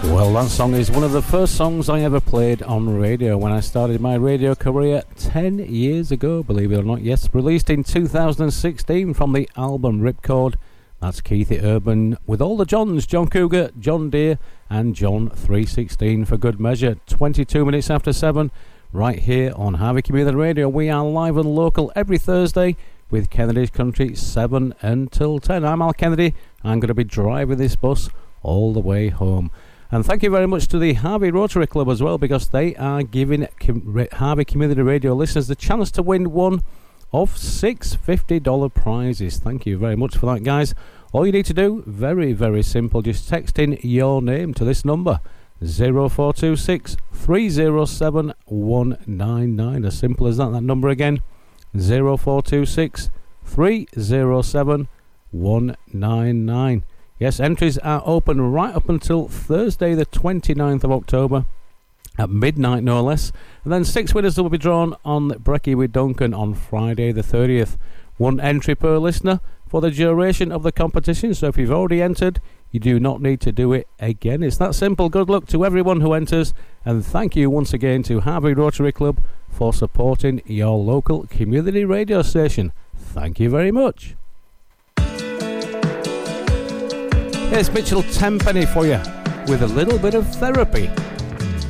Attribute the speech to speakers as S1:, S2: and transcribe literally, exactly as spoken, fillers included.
S1: Well, that song is one of the first songs I ever played on radio when I started my radio career ten years ago, believe it or not. Yes, released in two thousand sixteen from the album Ripcord. That's Keithy Urban with all the Johns, John Cougar, John Deere and John three sixteen for good measure. twenty-two minutes after seven, right here on Harvey Community Radio. We are live and local every Thursday with Kennedy's Country, seven until ten. I'm Al Kennedy. I'm going to be driving this bus all the way home. And thank you very much to the Harvey Rotary Club as well, because they are giving Com- Harvey Community Radio listeners the chance to win one of six fifty dollars prizes. Thank you very much for that, guys. All you need to do, very, very simple, just text in your name to this number, zero four two six, three zero seven, one nine nine. As simple as that. That number again, zero four two six, three zero seven, one nine nine. Yes, entries are open right up until Thursday the twenty-ninth of October at midnight, no less. And then six winners will be drawn on Brekkie with Duncan on Friday the thirtieth. One entry per listener for the duration of the competition. So if you've already entered, you do not need to do it again. It's that simple. Good luck to everyone who enters. And thank you once again to Harvey Rotary Club for supporting your local community radio station. Thank you very much. Here's Mitchell Tenpenny for you with a little bit of therapy.